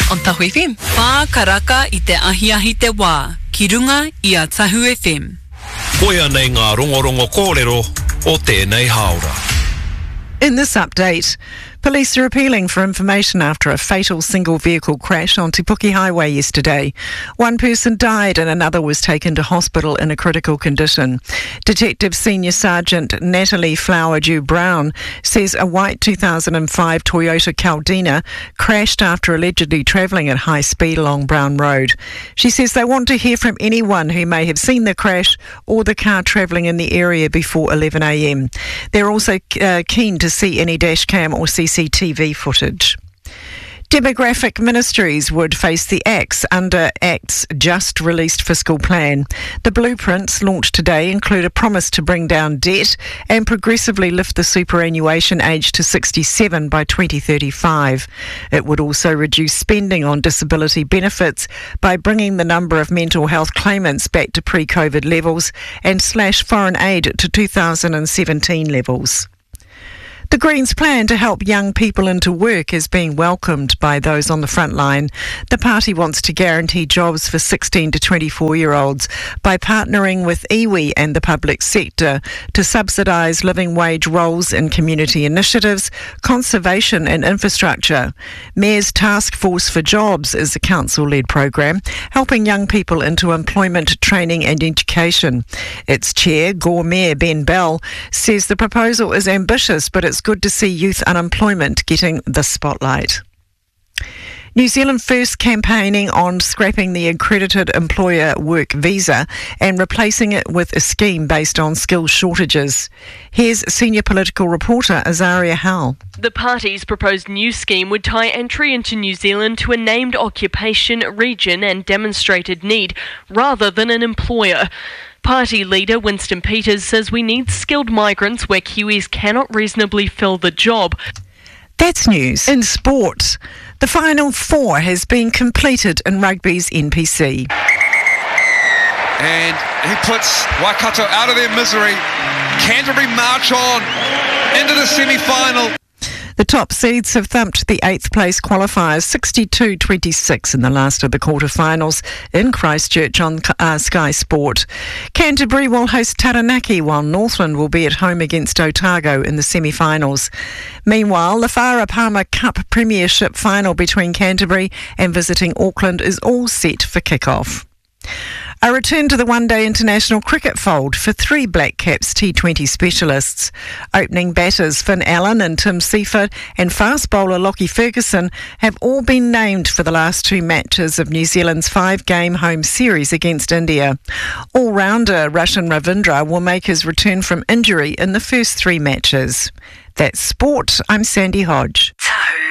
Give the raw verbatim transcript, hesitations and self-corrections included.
on Tahu F M. Whākaraka i te ahiahi te wā, ki runga i a Tahu F M. Koia nei ngā rongorongo kōrero o tēnei haora. In this update, police are appealing for information after a fatal single-vehicle crash on Te Puke Highway yesterday. One person died and another was taken to hospital in a critical condition. Detective Senior Sergeant Natalie Flowerdew-Brown says a white two thousand five Toyota Caldina crashed after allegedly travelling at high speed along Brown Road. She says they want to hear from anyone who may have seen the crash or the car travelling in the area before eleven a m. They're also uh, keen to see any dashcam or C C T V footage. Demographic Ministries would face the axe under ACT's just released fiscal plan. The blueprints launched today include a promise to bring down debt and progressively lift the superannuation age to sixty-seven by twenty thirty-five. It would also reduce spending on disability benefits by bringing the number of mental health claimants back to pre-COVID levels and slash foreign aid to two thousand seventeen levels. The Greens' plan to help young people into work is being welcomed by those on the front line. The party wants to guarantee jobs for sixteen to twenty-four-year-olds by partnering with iwi and the public sector to subsidise living wage roles in community initiatives, conservation and infrastructure. Mayor's Task Force for Jobs is a council-led program helping young people into employment, training and education. Its chair, Gore Mayor Ben Bell, says the proposal is ambitious, but it's good to see youth unemployment getting the spotlight. New Zealand First campaigning on scrapping the accredited employer work visa and replacing it with a scheme based on skills shortages. Here's senior political reporter Azaria Howell. The party's proposed new scheme would tie entry into New Zealand to a named occupation, region and demonstrated need, rather than an employer. Party leader Winston Peters says we need skilled migrants where Kiwis cannot reasonably fill the job. That's news. In sport, the Final Four has been completed in rugby's N P C. And he puts Waikato out of their misery. Canterbury march on into the semi-final. The top seeds have thumped the eighth place qualifiers sixty-two twenty-six in the last of the quarterfinals in Christchurch on uh, Sky Sport. Canterbury will host Taranaki while Northland will be at home against Otago in the semi-finals. Meanwhile, the Farah Palmer Cup Premiership final between Canterbury and visiting Auckland is all set for kick-off. A return to the one-day international cricket fold for three Black Caps T twenty specialists. Opening batters Finn Allen and Tim Seifert and fast bowler Lockie Ferguson have all been named for the last two matches of New Zealand's five-game home series against India. All-rounder Roshan Ravindra will make his return from injury in the first three matches. That's sport. I'm Sandy Hodge.